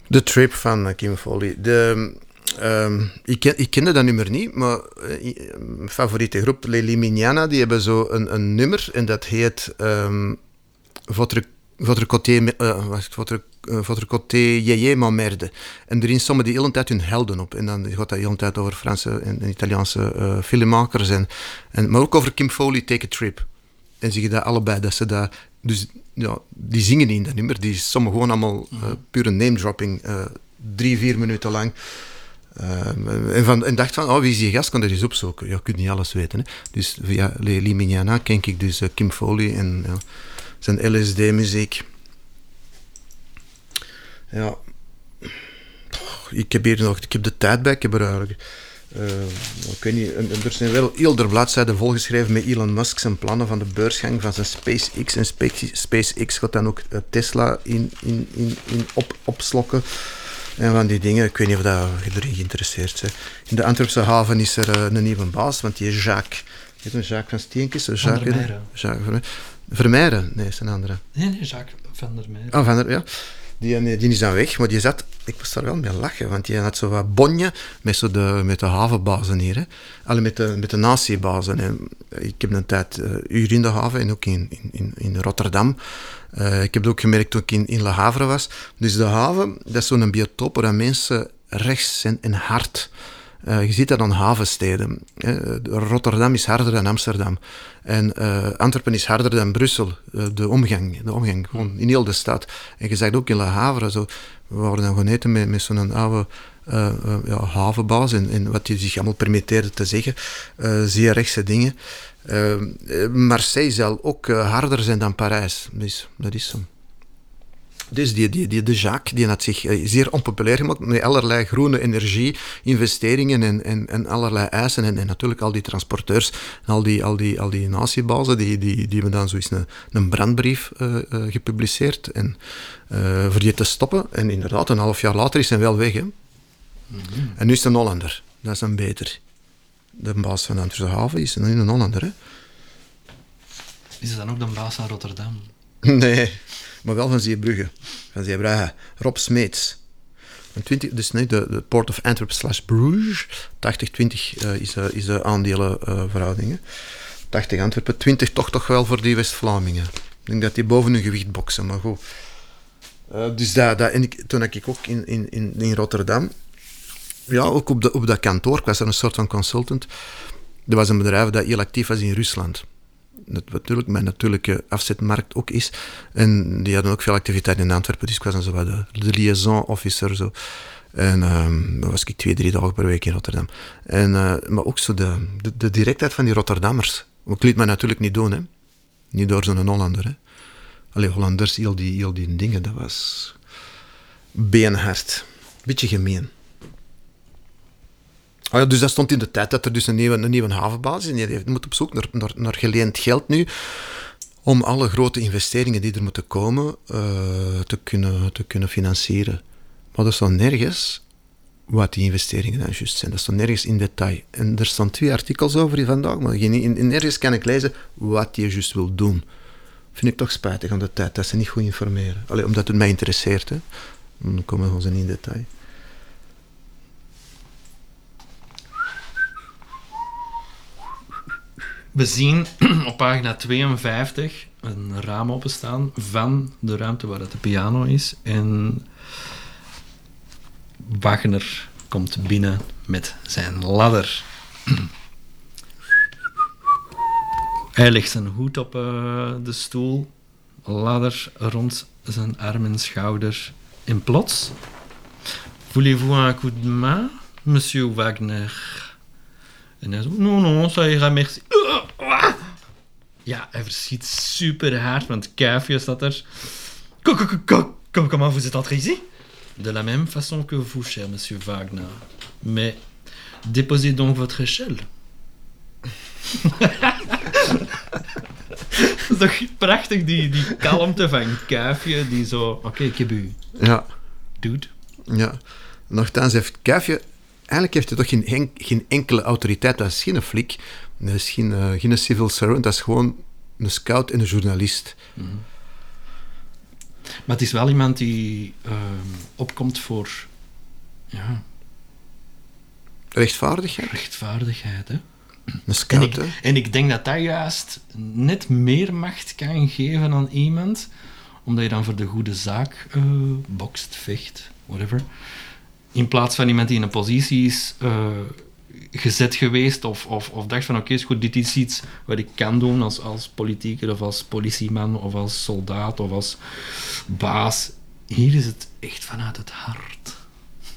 De Trip van Kim Foley. Ik kende dat nummer niet, maar mijn favoriete groep, Les Liminiana, die hebben zo een nummer en dat heet Votre côté yéyé m'emmerde. En erin sommen die de hele tijd hun helden op. En dan gaat dat de hele tijd over Franse en Italiaanse filmmakers. Maar ook over Kim Foley, Take a Trip. En zeggen dat allebei, dat ze dat... Dus ja, die zingen niet in dat nummer. Die sommen gewoon allemaal pure name-dropping. 3-4 minuten lang. En dacht van, wie is die gast? Kan dat eens opzoeken. Ja, je kunt niet alles weten. Hè. Dus via Les Liminiana ken ik dus Kim Foley en zijn LSD-muziek. Ja. Ik heb de tijd bij. Ik heb er ik weet niet, er zijn wel heel de bladzijden volgeschreven met Elon Musk zijn plannen van de beursgang van zijn SpaceX. En SpaceX gaat dan ook Tesla opslokken. En van die dingen, ik weet niet of dat erin geïnteresseerd is. In de Antwerpse haven is er een nieuwe baas, want die Jacques... Heet een Jacques van Steenkes? Jacques Vermeijeren? Nee, is een andere. Nee, Jacques van der Meijeren. Ah, ja. Die is dan weg, maar die zat... Ik moest daar wel mee lachen, want die had zo wat bonje met de havenbazen hier. Hè. Allee, met de natiebazen. En ik heb een tijd uur in de haven en ook in Rotterdam. Ik heb het ook gemerkt toen ik in Le Havre was. Dus de haven, dat is zo'n biotoop waar mensen rechts zijn en hard. Je ziet dat aan havensteden. Rotterdam is harder dan Amsterdam. En Antwerpen is harder dan Brussel. De omgang gewoon in heel de stad. En je zegt ook in Le Havre, zo, we waren dan gaan eten met zo'n oude havenbaas en wat hij zich allemaal permitteerde te zeggen. Zeer rechtse dingen. Marseille zal ook harder zijn dan Parijs. Dus dat is zo. Dus de Jacques, die had zich zeer onpopulair gemaakt met allerlei groene energie, investeringen en allerlei eisen. En natuurlijk al die transporteurs en al die natiebazen, die hebben dan zoiets een brandbrief gepubliceerd en voor die te stoppen. En inderdaad, een half jaar later is hij wel weg. Hè. Mm-hmm. En nu is het een Hollander. Dat is een beter. De baas van Antwerpse haven is nu een Hollander. Hè. Is het dan ook de baas van Rotterdam? Nee. Maar wel van Zeebrugge. Rob Smeets. Dus nee, de Port of Antwerp / Bruges. 80-20 is de aandelenverhouding. 80 Antwerpen, 20 toch wel voor die West-Vlamingen. Ik denk dat die boven hun gewicht boksen, maar goed. Dus toen ik ook in Rotterdam... Ja, ook op dat kantoor, ik was er een soort van consultant. Er was een bedrijf dat heel actief was in Rusland. Dat natuurlijk mijn natuurlijke afzetmarkt ook is. En die hadden ook veel activiteit in Antwerpen, dus ik was dan zo wat de liaison officer. Zo. En dan was ik 2-3 dagen per week in Rotterdam. Maar ook zo de directheid van die Rotterdammers. Ik liet mij natuurlijk niet doen, hè. Niet door zo'n Hollander. Hè. Allee, Hollanders, heel die dingen, dat was beenhard. Beetje gemeen. Oh ja, dus dat stond in de tijd dat er dus een nieuwe havenbasis is. En die moet op zoek naar geleend geld nu om alle grote investeringen die er moeten komen te kunnen financieren. Maar dat staat nergens wat die investeringen dan juist zijn. Dat staat nergens in detail. En er staan 2 artikels over vandaag, maar nergens kan ik lezen wat die juist wil doen. Vind ik toch spijtig aan de tijd dat ze niet goed informeren. Allee, omdat het mij interesseert. Hè. Dan komen we gewoon niet in detail. We zien op pagina 52 een raam openstaan van de ruimte waar het de piano is. En Wagner komt binnen met zijn ladder. Hij legt zijn hoed op de stoel, ladder rond zijn arm en schouder. En plots... Voulez-vous un coup de main, monsieur Wagner? En hij zo, non, ça ira, merci. Ja, hij verschiet super hard, want Kuifje staat er. Comment vous êtes entré ici? De la même façon que vous, cher monsieur Wagner. Mais déposez donc votre échelle. Dat is toch prachtig, die kalmte van Kuifje, die zo... Oké, ik heb u. Ja. Dude. Ja. Nochtans heeft Kuifje... Eigenlijk heeft hij toch geen enkele autoriteit. Dat is geen flik, dat is geen civil servant, dat is gewoon een scout en een journalist. Mm-hmm. Maar het is wel iemand die opkomt voor Rechtvaardigheid. rechtvaardigheid. Hè? Een scout, hè. En ik denk dat dat juist net meer macht kan geven aan iemand, omdat je dan voor de goede zaak bokst, vecht, whatever. In plaats van iemand die in een positie is gezet geweest of dacht van oké, is goed, dit is iets wat ik kan doen als politieker of als politieman of als soldaat of als baas. Hier is het echt vanuit het hart.